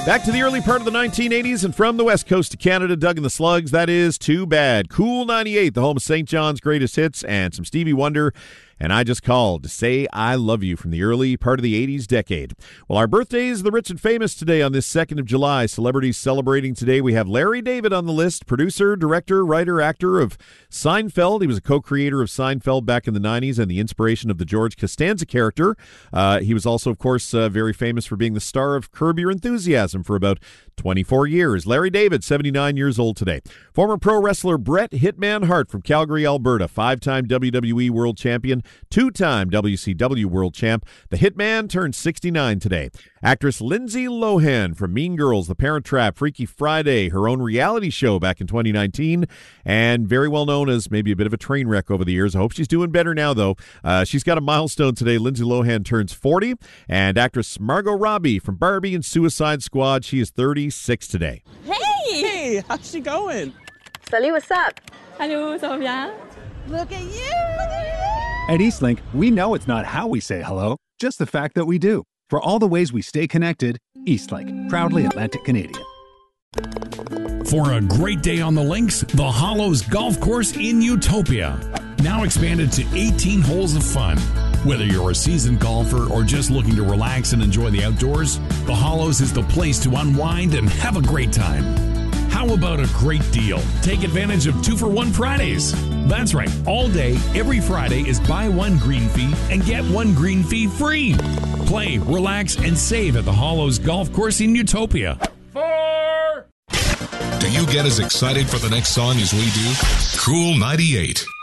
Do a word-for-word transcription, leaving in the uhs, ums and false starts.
Back to the early part of the nineteen eighties and from the west coast of Canada, Doug and the Slugs, that is Too Bad. Cool ninety-eight, the home of Saint John's greatest hits, and some Stevie Wonder. And I Just Called to Say I Love You from the early part of the eighties decade. Well, our birthdays, the rich and famous today on this second of July. Celebrities celebrating today. We have Larry David on the list, producer, director, writer, actor of Seinfeld. He was a co-creator of Seinfeld back in the nineties and the inspiration of the George Costanza character. Uh, he was also, of course, uh, very famous for being the star of Curb Your Enthusiasm for about twenty-four years. Larry David, seventy-nine years old today. Former pro wrestler Bret Hitman Hart from Calgary, Alberta, five-time W W E World Champion, two-time W C W World Champ. The Hitman turned sixty-nine today. Actress Lindsay Lohan from Mean Girls, The Parent Trap, Freaky Friday, her own reality show back in twenty nineteen, and very well known as maybe a bit of a train wreck over the years. I hope she's doing better now, though. Uh, she's got a milestone today. Lindsay Lohan turns forty, and actress Margot Robbie from Barbie and Suicide Squad, she is thirty-six today. Hey! Hey, how's she going? Salut, what's up? Hello, ça va bien? Look at you! Look at you! At Eastlink, we know it's not how we say hello, just the fact that we do. For all the ways we stay connected, Eastlink, proudly Atlantic Canadian. For a great day on the links, the Hollows Golf Course in Utopia. Now expanded to eighteen holes of fun. Whether you're a seasoned golfer or just looking to relax and enjoy the outdoors, the Hollows is the place to unwind and have a great time. How about a great deal? Take advantage of two for one Fridays. That's right, all day, every Friday is buy one green fee and get one green fee free. Play, relax, and save at the Hollows Golf Course in Utopia. Four! Do you get as excited for the next song as we do? Cool ninety-eight.